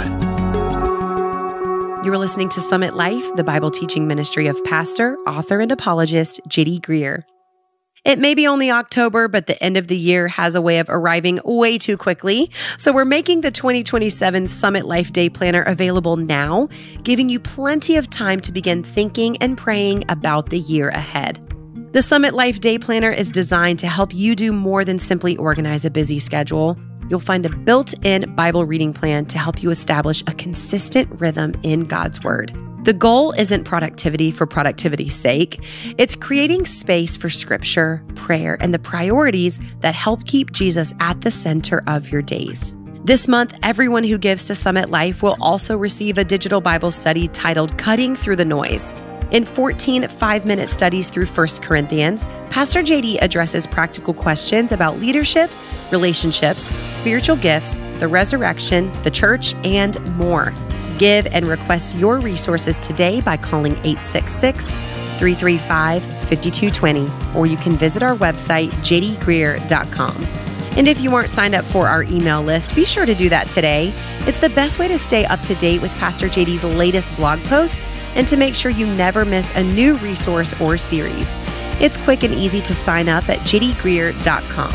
[SPEAKER 9] You are listening to Summit Life, the Bible teaching ministry of pastor, author, and apologist J D Greear. It may be only October, but the end of the year has a way of arriving way too quickly. So we're making the twenty twenty-seven Summit Life Day Planner available now, giving you plenty of time to begin thinking and praying about the year ahead. The Summit Life Day Planner is designed to help you do more than simply organize a busy schedule. You'll find a built-in Bible reading plan to help you establish a consistent rhythm in God's Word. The goal isn't productivity for productivity's sake. It's creating space for scripture, prayer, and the priorities that help keep Jesus at the center of your days. This month, everyone who gives to Summit Life will also receive a digital Bible study titled Cutting Through the Noise. In fourteen five-minute studies through First Corinthians, Pastor J D addresses practical questions about leadership, relationships, spiritual gifts, the resurrection, the church, and more. Give and request your resources today by calling eight six six, three three five, five two two zero, or you can visit our website, j d greear dot com. And if you aren't signed up for our email list, be sure to do that today. It's the best way to stay up to date with Pastor J D's latest blog posts and to make sure you never miss a new resource or series. It's quick and easy to sign up at j d greear dot com.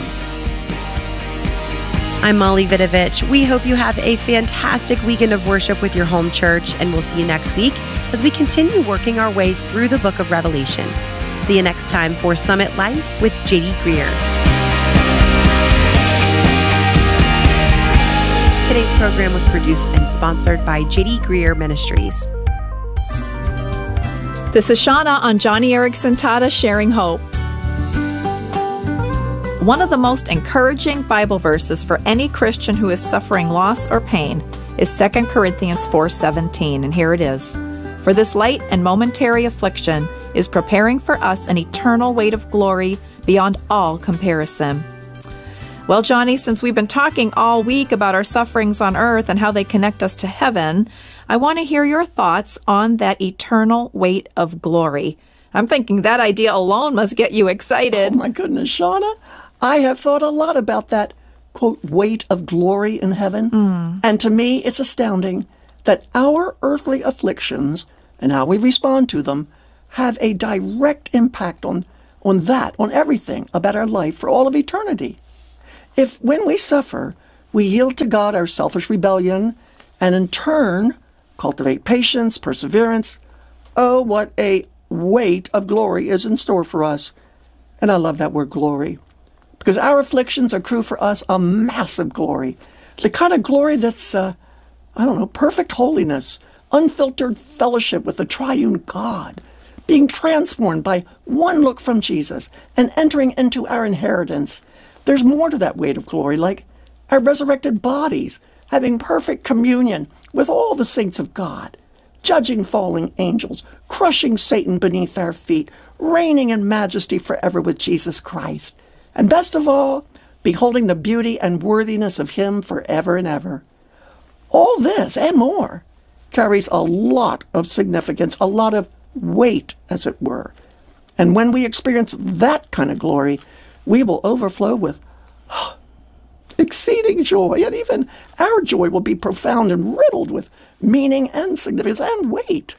[SPEAKER 9] I'm Molly Vidovich. We hope you have a fantastic weekend of worship with your home church, and we'll see you next week as we continue working our way through the book of Revelation. See you next time for Summit Life with J D Greear. Today's program was produced and sponsored by J D Greear Ministries.
[SPEAKER 11] This is Shauna on Johnny Erickson Tata Sharing Hope. One of the most encouraging Bible verses for any Christian who is suffering loss or pain is Second Corinthians four seventeen, and here it is. For this light and momentary affliction is preparing for us an eternal weight of glory beyond all comparison. Well, Johnny, since we've been talking all week about our sufferings on earth and how they connect us to heaven, I want to hear your thoughts on that eternal weight of glory. I'm thinking that idea alone must get you excited.
[SPEAKER 3] Oh, my goodness, Shauna. I have thought a lot about that, quote, weight of glory in heaven. Mm. And to me, it's astounding that our earthly afflictions and how we respond to them have a direct impact on, on that, on everything about our life for all of eternity. If when we suffer, we yield to God our selfish rebellion and in turn cultivate patience, perseverance, oh, what a weight of glory is in store for us. And I love that word glory, because our afflictions accrue for us a massive glory, the kind of glory that's, uh, I don't know, perfect holiness, unfiltered fellowship with the triune God, being transformed by one look from Jesus and entering into our inheritance. There's more to that weight of glory, like our resurrected bodies, having perfect communion with all the saints of God, judging falling angels, crushing Satan beneath our feet, reigning in majesty forever with Jesus Christ. And best of all, beholding the beauty and worthiness of him forever and ever. All this and more carries a lot of significance, a lot of weight, as it were. And when we experience that kind of glory, we will overflow with oh, exceeding joy, and even our joy will be profound and riddled with meaning and significance and weight.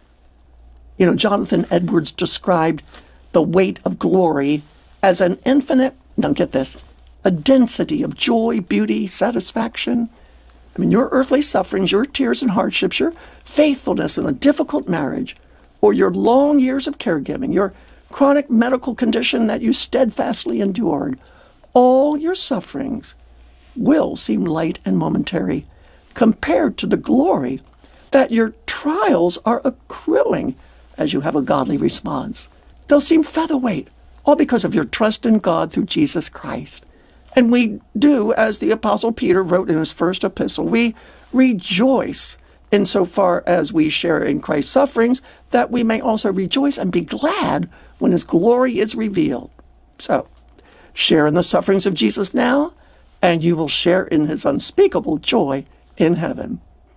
[SPEAKER 3] You know, Jonathan Edwards described the weight of glory as an infinite, now get this, a density of joy, beauty, satisfaction. I mean, your earthly sufferings, your tears and hardships, your faithfulness in a difficult marriage, or your long years of caregiving, your chronic medical condition that you steadfastly endured, all your sufferings will seem light and momentary compared to the glory that your trials are accruing as you have a godly response. They'll seem featherweight, all because of your trust in God through Jesus Christ. And we do, as the Apostle Peter wrote in his first epistle, we rejoice insofar as we share in Christ's sufferings, that we may also rejoice and be glad when his glory is revealed. So, share in the sufferings of Jesus now, and you will share in his unspeakable joy in heaven.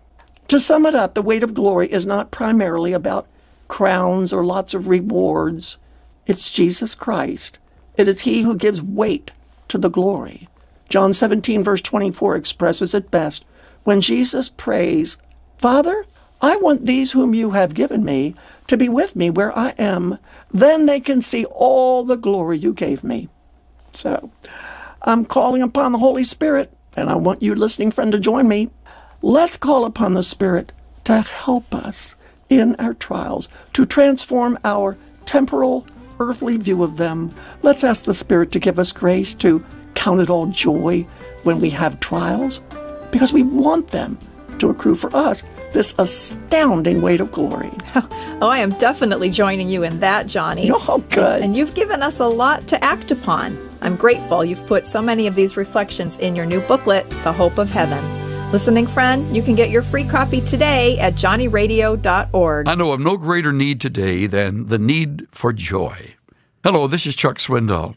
[SPEAKER 3] To sum it up, the weight of glory is not primarily about crowns or lots of rewards. It's Jesus Christ. It is he who gives weight to the glory. John seventeen, verse twenty-four expresses it best when Jesus prays, Father, I want these whom you have given me to be with me where I am. Then they can see all the glory you gave me. So, I'm calling upon the Holy Spirit, and I want you, listening friend, to join me. Let's call upon the Spirit to help us in our trials, to transform our temporal, earthly view of them. Let's ask the Spirit to give us grace to count it all joy when we have trials, because we want them to accrue for us this astounding weight of glory.
[SPEAKER 11] Oh, I am definitely joining you in that, Johnny.
[SPEAKER 3] Oh, good.
[SPEAKER 11] And you've given us a lot to act upon. I'm grateful you've put so many of these reflections in your new booklet, The Hope of Heaven. Listening friend, you can get your free copy today at johnny radio dot org.
[SPEAKER 12] I know of no greater need today than the need for joy. Hello, this is Chuck Swindoll.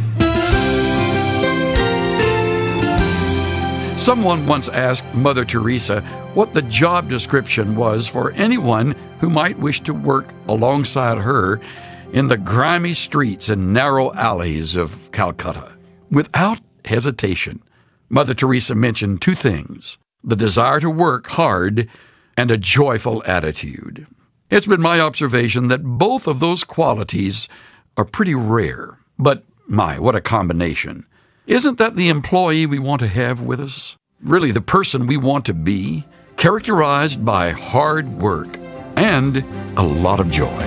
[SPEAKER 12] Someone once asked Mother Teresa what the job description was for anyone who might wish to work alongside her in the grimy streets and narrow alleys of Calcutta. Without hesitation, Mother Teresa mentioned two things: the desire to work hard and a joyful attitude. It's been my observation that both of those qualities are pretty rare. But my, what a combination. Isn't that the employee we want to have with us? Really the person we want to be, characterized by hard work and a lot of joy.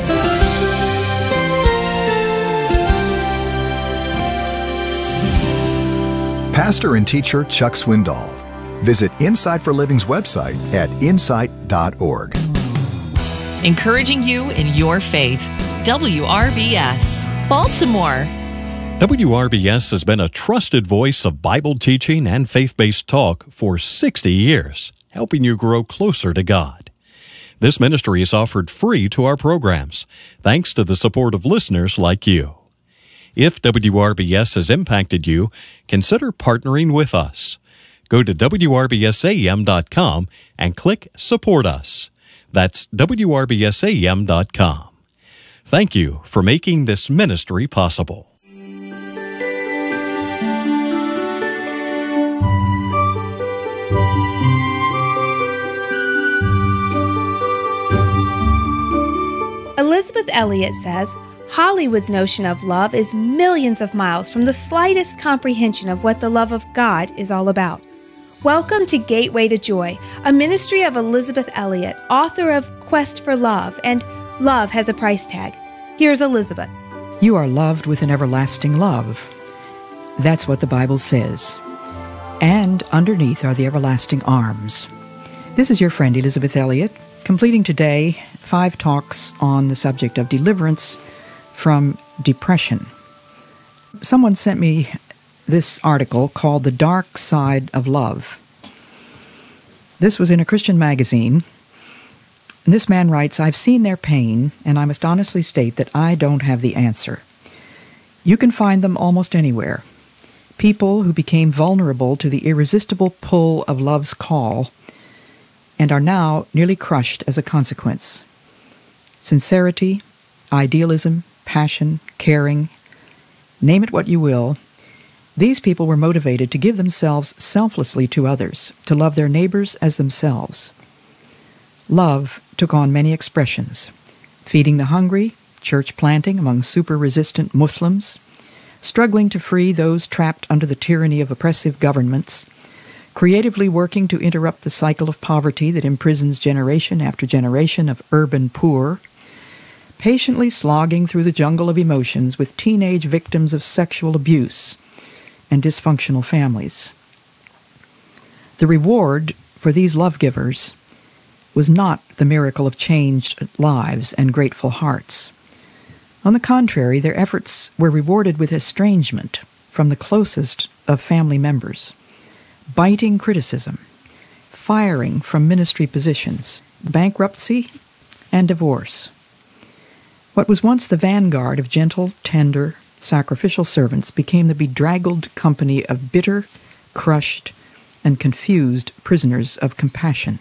[SPEAKER 13] Pastor and teacher Chuck Swindoll. Visit Insight for Living's website at insight dot org.
[SPEAKER 8] Encouraging you in your faith. W R B S, Baltimore.
[SPEAKER 6] W R B S has been a trusted voice of Bible teaching and faith-based talk for sixty years, helping you grow closer to God. This ministry is offered free to our programs, thanks to the support of listeners like you. If W R B S has impacted you, consider partnering with us. Go to W R B S A M dot com and click Support Us. That's W R B S A M dot com. Thank you for making this ministry possible.
[SPEAKER 14] Elizabeth Elliot says, Hollywood's notion of love is millions of miles from the slightest comprehension of what the love of God is all about. Welcome to Gateway to Joy, a ministry of Elizabeth Elliot, author of Quest for Love and Love Has a Price Tag. Here's Elizabeth.
[SPEAKER 15] You are loved with an everlasting love. That's what the Bible says. And underneath are the everlasting arms. This is your friend Elizabeth Elliot, completing today five talks on the subject of deliverance from depression. Someone sent me this article called The Dark Side of Love. This was in a Christian magazine. And this man writes, I've seen their pain, and I must honestly state that I don't have the answer. You can find them almost anywhere. People who became vulnerable to the irresistible pull of love's call and are now nearly crushed as a consequence. Sincerity, idealism, passion, caring, name it what you will, these people were motivated to give themselves selflessly to others, to love their neighbors as themselves. Love took on many expressions: feeding the hungry, church planting among super-resistant Muslims, struggling to free those trapped under the tyranny of oppressive governments, creatively working to interrupt the cycle of poverty that imprisons generation after generation of urban poor, patiently slogging through the jungle of emotions with teenage victims of sexual abuse and dysfunctional families. The reward for these love givers was not the miracle of changed lives and grateful hearts. On the contrary, their efforts were rewarded with estrangement from the closest of family members, biting criticism, firing from ministry positions, bankruptcy, and divorce. What was once the vanguard of gentle, tender, sacrificial servants became the bedraggled company of bitter, crushed, and confused prisoners of compassion.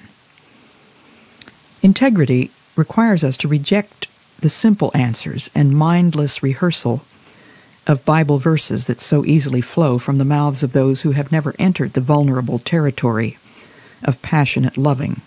[SPEAKER 15] Integrity requires us to reject the simple answers and mindless rehearsal of Bible verses that so easily flow from the mouths of those who have never entered the vulnerable territory of passionate loving.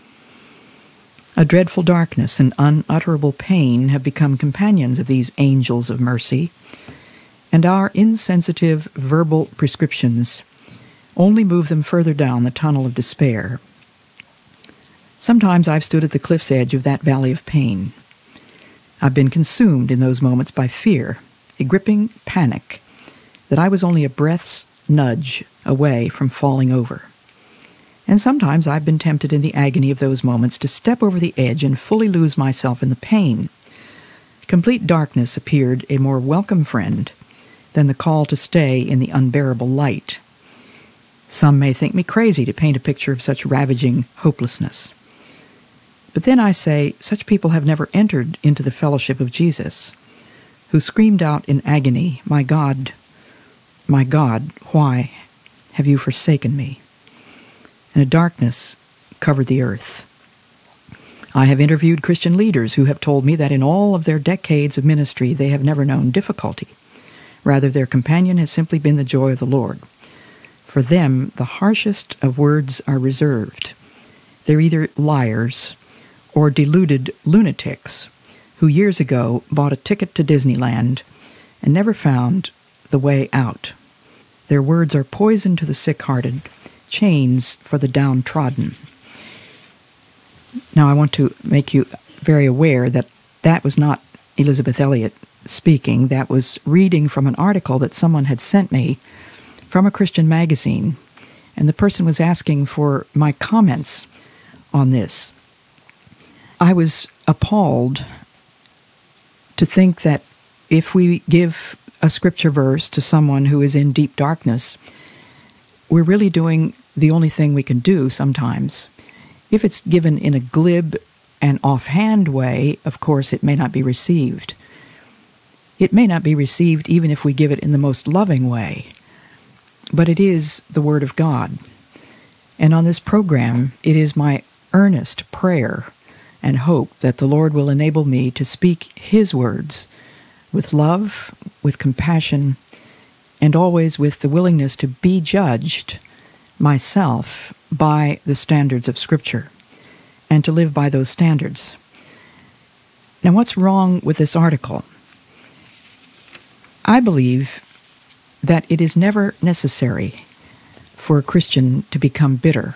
[SPEAKER 15] A dreadful darkness and unutterable pain have become companions of these angels of mercy, and our insensitive verbal prescriptions only move them further down the tunnel of despair. Sometimes I've stood at the cliff's edge of that valley of pain. I've been consumed in those moments by fear, a gripping panic that I was only a breath's nudge away from falling over. And sometimes I've been tempted in the agony of those moments to step over the edge and fully lose myself in the pain. Complete darkness appeared a more welcome friend than the call to stay in the unbearable light. Some may think me crazy to paint a picture of such ravaging hopelessness. But then I say, such people have never entered into the fellowship of Jesus, who screamed out in agony, "My God, my God, why have you forsaken me?" And a darkness covered the earth. I have interviewed Christian leaders who have told me that in all of their decades of ministry they have never known difficulty. Rather, their companion has simply been the joy of the Lord. For them, the harshest of words are reserved. They're either liars or deluded lunatics who years ago bought a ticket to Disneyland and never found the way out. Their words are poison to the sick-hearted, chains for the downtrodden. Now, I want to make you very aware that that was not Elizabeth Elliot speaking. That was reading from an article that someone had sent me from a Christian magazine, and the person was asking for my comments on this. I was appalled to think that if we give a scripture verse to someone who is in deep darkness, we're really doing the only thing we can do sometimes. If it's given in a glib and offhand way, of course, it may not be received. It may not be received even if we give it in the most loving way, but it is the Word of God. And on this program, it is my earnest prayer and hope that the Lord will enable me to speak His words with love, with compassion, and always with the willingness to be judged myself by the standards of Scripture and to live by those standards. Now, what's wrong with this article? I believe that it is never necessary for a Christian to become bitter